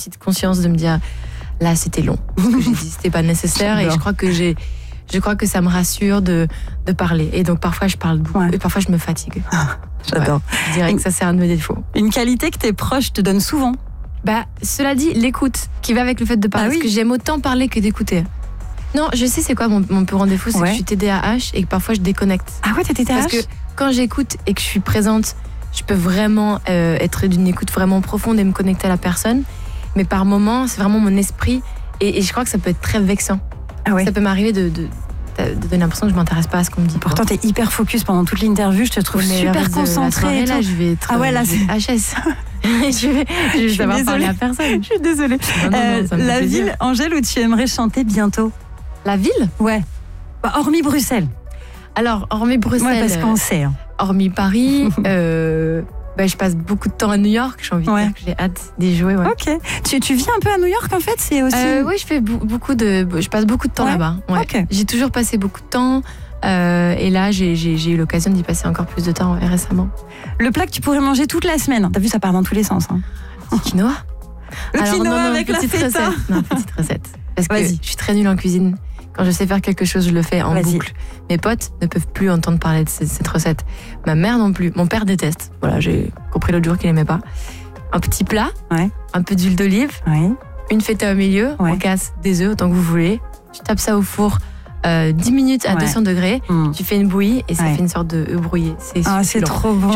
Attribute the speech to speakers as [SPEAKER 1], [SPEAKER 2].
[SPEAKER 1] petite conscience de me dire, là, c'était long. Ce que j'ai dit, c'était pas nécessaire. Et je crois que ça me rassure de parler. Et donc, parfois, je parle beaucoup. Et parfois, je me fatigue.
[SPEAKER 2] J'adore.
[SPEAKER 1] Ouais, je dirais que ça, c'est un de mes défauts.
[SPEAKER 2] Une qualité que tes proches te donnent souvent?
[SPEAKER 1] Cela dit, l'écoute, qui va avec le fait de parler. Parce que j'aime autant parler que d'écouter. Non, je sais c'est quoi mon plus grand défaut, c'est que je suis TDAH et que parfois je déconnecte.
[SPEAKER 2] Ah ouais, t'es TDAH?
[SPEAKER 1] Parce que quand j'écoute et que je suis présente, je peux vraiment être d'une écoute vraiment profonde et me connecter à la personne. Mais par moments, c'est vraiment mon esprit et je crois que ça peut être très vexant.
[SPEAKER 2] Ah ouais.
[SPEAKER 1] Ça peut m'arriver de donner l'impression que je m'intéresse pas à ce qu'on me dit.
[SPEAKER 2] Pourtant, t'es hyper focus pendant toute l'interview, je te trouve super concentrée.
[SPEAKER 1] Là, je vais être HS. je vais savoir parler à personne.
[SPEAKER 2] Je suis désolée.
[SPEAKER 1] Non,
[SPEAKER 2] la ville, Angèle, où tu aimerais chanter bientôt?
[SPEAKER 1] La ville?
[SPEAKER 2] Ouais. Hormis Bruxelles.
[SPEAKER 1] Alors, hormis Bruxelles.
[SPEAKER 2] Ouais, parce qu'on sait.
[SPEAKER 1] Hormis Paris, je passe beaucoup de temps à New York. J'ai envie de dire que j'ai hâte d'y jouer. Ouais.
[SPEAKER 2] Ok. Tu vis un peu à New York en fait, c'est aussi.
[SPEAKER 1] Oui, je passe beaucoup de temps là-bas. Ouais. Okay. J'ai toujours passé beaucoup de temps. Et là, j'ai eu l'occasion d'y passer encore plus de temps récemment.
[SPEAKER 2] Le plat que tu pourrais manger toute la semaine. T'as vu, ça part dans tous les sens. Hein.
[SPEAKER 1] Du quinoa.
[SPEAKER 2] Le quinoa avec la feta.
[SPEAKER 1] Non, petite recette. Parce que je suis très nulle en cuisine. Quand je sais faire quelque chose, je le fais en boucle. Mes potes ne peuvent plus entendre parler de cette recette. Ma mère non plus. Mon père déteste. Voilà, j'ai compris l'autre jour qu'il n'aimait pas. Un petit plat, un peu d'huile d'olive, une feta au milieu, on casse des œufs autant que vous voulez. Tu tapes ça au four 10 minutes à 200 degrés. Tu fais une bouillie et ça fait une sorte de œuf brouillé. C'est
[SPEAKER 2] trop bon.